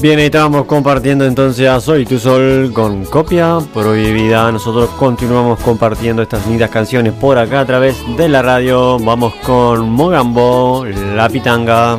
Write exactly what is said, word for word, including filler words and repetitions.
Bien, ahí estábamos compartiendo entonces a Soy Tu Sol con Copia Prohibida. Nosotros continuamos compartiendo estas lindas canciones por acá a través de la radio. Vamos con Mogambo, La Pitanga.